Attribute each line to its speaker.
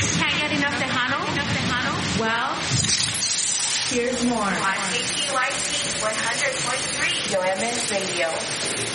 Speaker 1: Can't get enough Tejano? Well, here's more.
Speaker 2: On KQYT 100.3 WMS Radio.